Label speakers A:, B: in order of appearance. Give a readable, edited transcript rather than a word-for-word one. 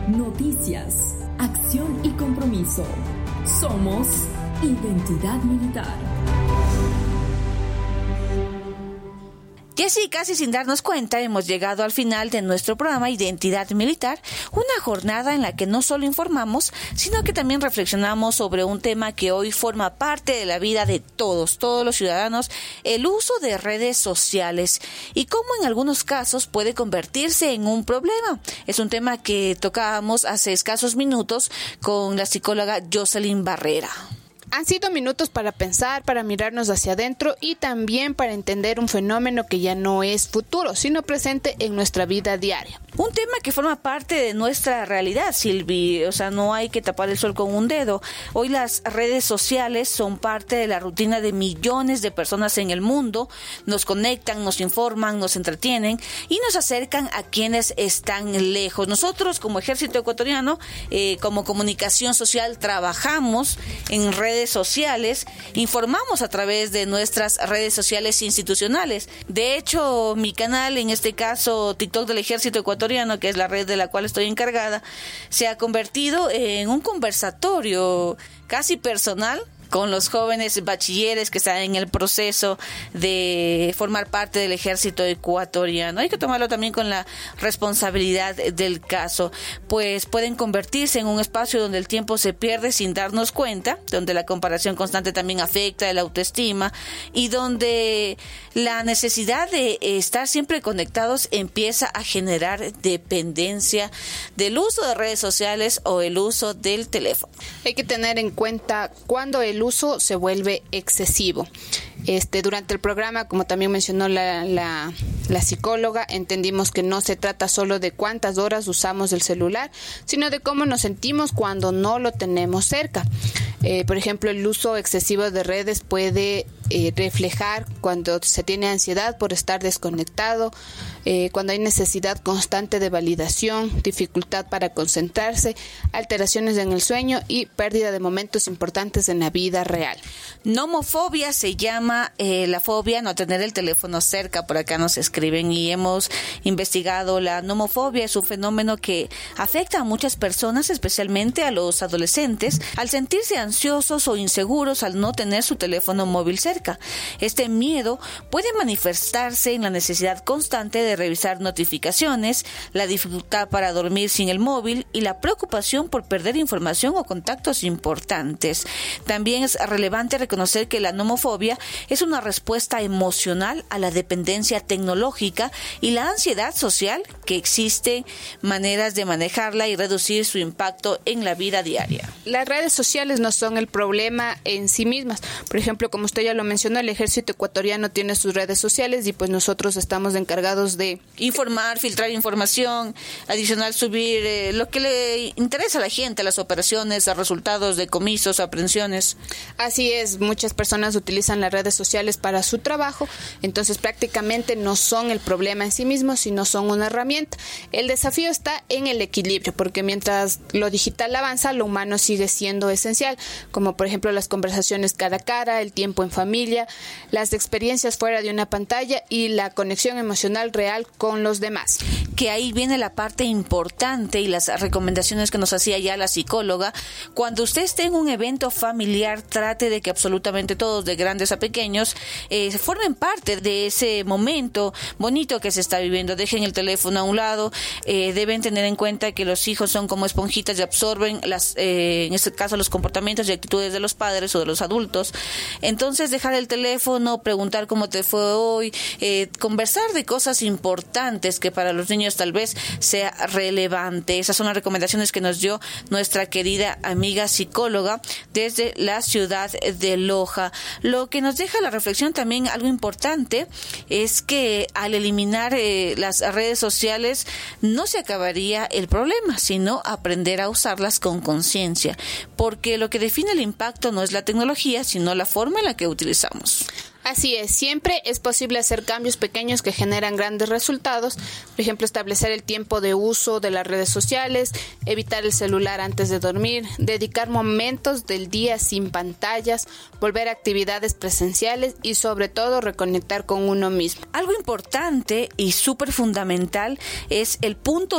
A: noticias, acción y compromiso. Somos Identidad Militar.
B: Y así, casi sin darnos cuenta, hemos llegado al final de nuestro programa Identidad Militar, una jornada en la que no solo informamos, sino que también reflexionamos sobre un tema que hoy forma parte de la vida de todos los ciudadanos, el uso de redes sociales y cómo en algunos casos puede convertirse en un problema. Es un tema que tocábamos hace escasos minutos con la psicóloga Jocelyn Barrera.
C: Han sido minutos para pensar, para mirarnos hacia adentro y también para entender un fenómeno que ya no es futuro, sino presente en nuestra vida diaria.
B: Un tema que forma parte de nuestra realidad, Silvi, no hay que tapar el sol con un dedo. Hoy las redes sociales son parte de la rutina de millones de personas en el mundo, nos conectan, nos informan, nos entretienen y nos acercan a quienes están lejos. Nosotros como Ejército Ecuatoriano, como comunicación social, trabajamos en redes sociales, informamos a través de nuestras redes sociales institucionales. De hecho, mi canal, en este caso TikTok del Ejército Ecuatoriano, que es la red de la cual estoy encargada, se ha convertido en un conversatorio casi personal con los jóvenes bachilleres que están en el proceso de formar parte del Ejército Ecuatoriano. Hay que tomarlo también con la responsabilidad del caso, pues pueden convertirse en un espacio donde el tiempo se pierde sin darnos cuenta, donde la comparación constante también afecta la autoestima y donde la necesidad de estar siempre conectados empieza a generar dependencia del uso de redes sociales o el uso del teléfono.
C: Hay que tener en cuenta cuando el uso se vuelve excesivo. Durante el programa, como también mencionó la psicóloga, entendimos que no se trata solo de cuántas horas usamos el celular, sino de cómo nos sentimos cuando no lo tenemos cerca. Por ejemplo, el uso excesivo de redes puede reflejar cuando se tiene ansiedad por estar desconectado, cuando hay necesidad constante de validación, dificultad para concentrarse, alteraciones en el sueño y pérdida de momentos importantes en la vida real.
B: Nomofobia se llama la fobia no tener el teléfono cerca. Por acá nos escriben y hemos investigado. La nomofobia es un fenómeno que afecta a muchas personas, especialmente a los adolescentes, al sentirse ansiosos o inseguros al no tener su teléfono móvil cerca. Este miedo puede manifestarse en la necesidad constante de revisar notificaciones, la dificultad para dormir sin el móvil y la preocupación por perder información o contactos importantes. También es relevante reconocer que la nomofobia es una respuesta emocional a la dependencia tecnológica y la ansiedad social, que existen maneras de manejarla y reducir su impacto en la vida diaria.
C: Las redes sociales no son el problema en sí mismas. Por ejemplo, como usted ya lo mencionó, el Ejército Ecuatoriano tiene sus redes sociales y pues nosotros estamos encargados de
B: informar, filtrar información, adicional subir lo que le interesa a la gente, las operaciones, los resultados de comisos, aprehensiones.
C: Así es, muchas personas utilizan las redes sociales para su trabajo, entonces prácticamente no son el problema en sí mismos, sino son una herramienta. El desafío está en el equilibrio, porque mientras lo digital avanza, lo humano sigue siendo esencial, como por ejemplo las conversaciones cara a cara, el tiempo en familia, las experiencias fuera de una pantalla y la conexión emocional real con los demás.
B: Que ahí viene la parte importante y las recomendaciones que nos hacía ya la psicóloga. Cuando usted esté en un evento familiar, trate de que absolutamente todos, de grandes a pequeños, formen parte de ese momento bonito que se está viviendo. Dejen el teléfono a un lado, deben tener en cuenta que los hijos son como esponjitas y absorben en este caso los comportamientos y actitudes de los padres o de los adultos. Entonces dejar el teléfono, preguntar cómo te fue hoy, conversar de cosas importantes que para los niños tal vez sea relevante. Esas son las recomendaciones que nos dio nuestra querida amiga psicóloga desde la ciudad de Loja. Lo que nos deja la reflexión también, algo importante, es que al eliminar las redes sociales no se acabaría el problema, sino aprender a usarlas con conciencia, porque lo que define el impacto no es la tecnología, sino la forma en la que utilizamos.
C: Así es, siempre es posible hacer cambios pequeños que generan grandes resultados. Por ejemplo, establecer el tiempo de uso de las redes sociales, evitar el celular antes de dormir, dedicar momentos del día sin pantallas, volver a actividades presenciales y sobre todo reconectar con uno mismo.
B: Algo importante y súper fundamental es el punto